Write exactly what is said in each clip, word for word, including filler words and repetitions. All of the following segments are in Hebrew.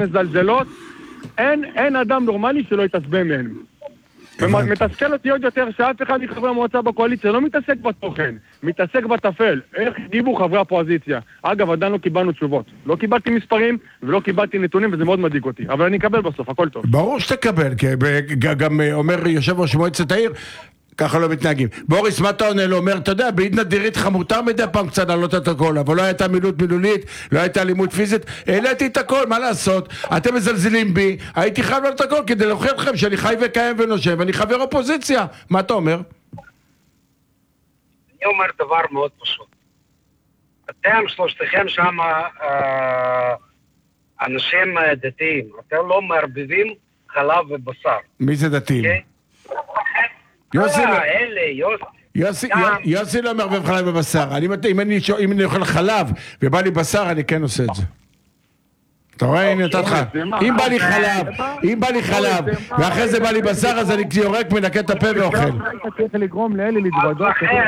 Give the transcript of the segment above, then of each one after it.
מזלזלות, אין, אין אדם נורמלי שלא יתעצבן מהם. ומתסכל אותי עוד יותר שאף אחד מחברי המועצה בקואליציה לא מתעסק בתוכן, מתעסק בטפל. איך דיבו חברי הפוזיציה? אגב, עדיין לא קיבלנו תשובות. לא קיבלתי מספרים ולא קיבלתי נתונים, וזה מאוד מדאיג אותי. אבל אני אקבל בסוף, הכל טוב. ברור שתקבל, כי גם אומר יושב ראש מועצת העיר, ככה לא מתנהגים. בוריס, מה אתה עונה לו? אומר, אתה יודע, בעידנא דריתחא מותר מדי פעם קצת לעלות את הכל, אבל לא הייתה מילוט מילולית, לא הייתה אלימות פיזית, העליתי את הכל, מה לעשות? אתם מזלזלים בי, הייתי חייב לעלות את הכל כדי להוכיח לכם שאני חי וקיים ונושם, ואני חבר אופוזיציה. מה אתה אומר? אני אומר דבר מאוד פשוט. אתם שלושתכם שם אנשים דתיים, אתם לא מערבבים חלב ובשר. מי זה דתיים? יוסי לא מערבב חלב בבשר. אם אני אוכל חלב ובא לי בשר, אני כן עושה את זה. אתה רואה, הנה נתת לך. אם בא לי חלב, אם בא לי חלב ואחרי זה בא לי בשר, אז אני יורק, מנקה את הפה ואוכל. אתה צריך לגרום לאלה להתוודות.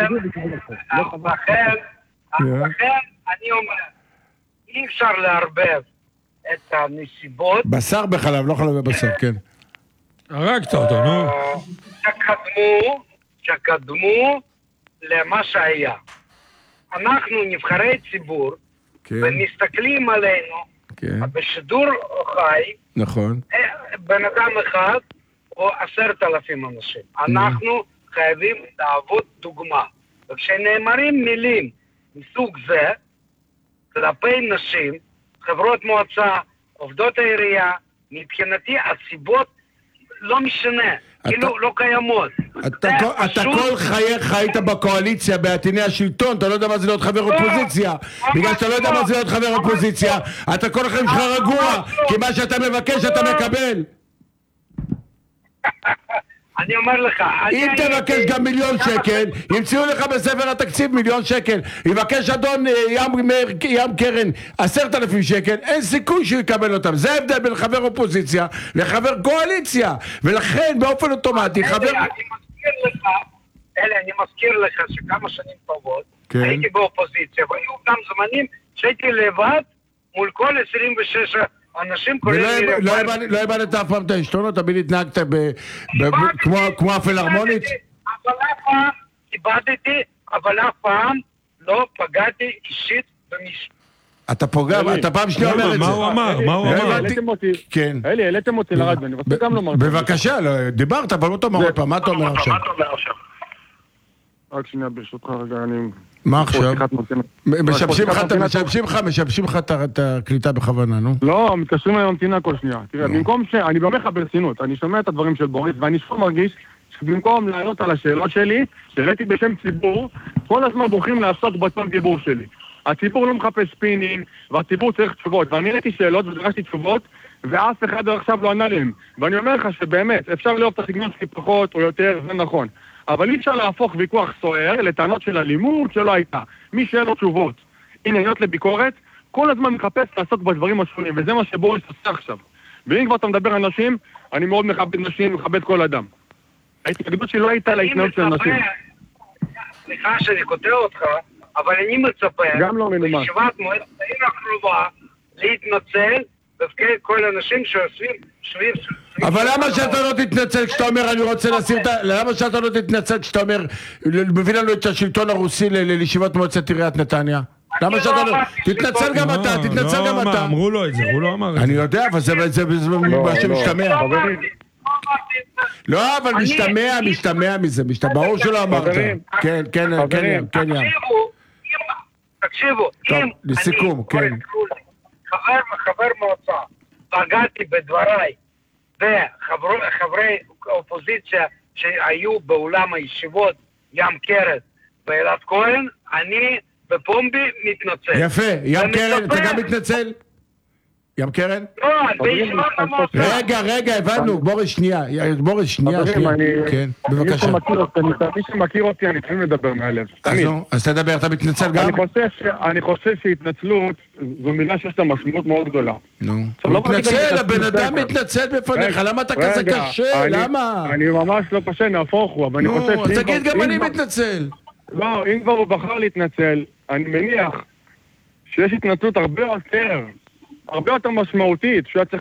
לכן אני אומר, אי אפשר לערבב את הנסיבות. בשר בחלב, לא חלב בבשר, כן. הרגת אותו, נו. שקדמו, שקדמו למה שהיה. אנחנו נבחרי ציבור, ומסתכלים עלינו, בשידור חי, נכון. בן אדם אחד או עשרת אלפים אנשים. אנחנו חייבים לעבוד דוגמה. וכשנאמרים מילים מסוג זה, כלפי נשים, חברות מועצה, עובדות העירייה, מבחינתי הסיבות לא משנה, כאילו לא קיימות. אתה כל חייך היית בקואליציה בעטיני השלטון, אתה לא יודע מה זה להיות חבר אופוזיציה. בגלל שאתה לא יודע מה זה להיות חבר אופוזיציה, אתה כל החיים שלך רגוע, כי מה שאתה מבקש אתה מקבל. אני אומר לך, אם תבקש גם מיליון שקל, ימצאו לך בספר התקציב מיליון שקל, יבקש אדון ים קרן עשרת אלפים שקל, אין סיכוי שהוא יקבל אותם. זה ההבדל בין חבר אופוזיציה לחבר קואליציה, ולכן באופן אוטומטי חבר... אני מזכיר לך, אלה, אני מזכיר לך שכמה שנים טובות הייתי באופוזיציה, והיו גם זמנים שהייתי לבד מול כל עשרים ושש אנשים כולל... לא הבנת אף פעם את ההשתונות, תמיד התנהגת כמו הפילהרמונית? אבל אף פעם איבדתי, אבל אף פעם לא פגעתי אישית במישהו. אתה פוגע, אתה פעם שנייה אומר את זה. מה הוא אמר? מה הוא אמר? כן. אלי, העליתם אותי לרדיו, אני רוצה גם לומר. בבקשה, דיברת, אבל לא תאמר עוד פעם, מה אתה אומר עכשיו? רק שנייה, ברשותך רגע, אני... מה עכשיו? משבשים לך, משבשים לך את הקליטה בכוונה, נו? לא, מתקשרים היום המתינה כל שנייה. תראה, במקום ש... אני באמת ברצינות, אני שומע את הדברים של בוריס, ואני שוב מרגיש שבמקום לענות על השאלות שלי, שראיתי בשם ציבור, כל הזמן בוחרים לעסוק בצום דיבור שלי. הציבור לא מחפש ספינים, והציבור צריך תשובות. ואני ראיתי שאלות ודרשתי תשובות, ואף אחד עכשיו לא ענה להם. ואני אומר לך שבאמת, אפשר לאהוב את הסגנון שלי פחות או יותר, זה נכון. אבל אי אפשר להפוך ויכוח סוער לטענות של אלימות שלא הייתה. מי שאין לו תשובות, ענייניות לביקורת, כל הזמן מחפש לעסוק בדברים השונים, וזה מה שבוריס עושה עכשיו. ואם כבר אתה מדבר על נשים, אני מאוד מכבד נשים, מכבד כל אדם. ההתנגדות שלי לא הייתה להתנהלות של נשים. סליחה שאני קוטע אותך, אבל אני מצפה, גם לא מנומס. בישיבת מועצת העיר הקרובה, להתנצל בפני כל האנשים שיושבים סביב... אבל למה שאתה לא תתנצל כשאתה אומר אני רוצה להסיר את ה... למה שאתה לא תתנצל כשאתה אומר מביא לנו את השלטון הרוסי לישיבת מועצת עיריית נתניה? למה שאתה לא... תתנצל גם אתה, תתנצל גם אתה. אמרו לו את זה, הוא לא אמר את זה. אני יודע, אבל זה מה שמשתמע. לא, אבל משתמע, משתמע מזה, ברור שלא אמרת. כן, כן, כן, כן. תקשיבו, אם לסיכום, כן. חבר וחבר מועצה, פגעתי בדבריי וחברי אופוזיציה שהיו באולם הישיבות ים קרת ואלעד כהן, אני בפומבי מתנצל. יפה, ים קרן, אתה גם מתנצל? ים קרן? לא, בישיבות המועצה. רגע, רגע, הבנו, בוריס שנייה, בוריס שנייה, כן, בבקשה. מי שמכיר אותי, אני צריכים לדבר מהלב. אז תדבר, אתה מתנצל גם? אני חושב שהתנצלות זו מילה שיש לה משמעות מאוד גדולה. נו, מתנצל, הבן אדם מתנצל בפניך, למה אתה כזה קשה? למה? אני ממש לא קשה, נהפוך הוא, אבל אני חושב... נו, אז תגיד גם אני מתנצל. לא, אם כבר הוא בחר להתנצל, אני מניח שיש התנצלות הרבה יותר, הרבה יותר משמעותית, שהוא היה צריך